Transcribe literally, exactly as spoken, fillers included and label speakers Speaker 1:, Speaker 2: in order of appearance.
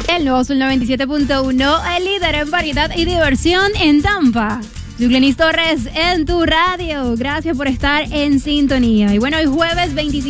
Speaker 1: El nuevo Sol noventa y siete punto uno, el líder en variedad y diversión en Tampa. Glenis Torres en tu radio. Gracias por estar en sintonía. Y bueno, hoy jueves veinticinco